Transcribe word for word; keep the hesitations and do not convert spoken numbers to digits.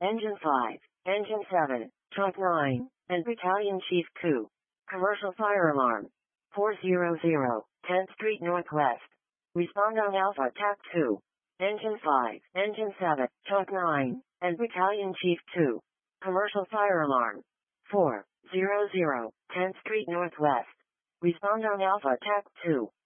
Engine five, Engine seven, Truck nine, and Battalion Chief two. Commercial fire alarm. four hundred, tenth Street Northwest. Respond on Alpha T A C two. Engine five, Engine seven, Truck nine, and Battalion Chief two. Commercial fire alarm. four hundred, tenth Street Northwest. Respond on Alpha T A C two.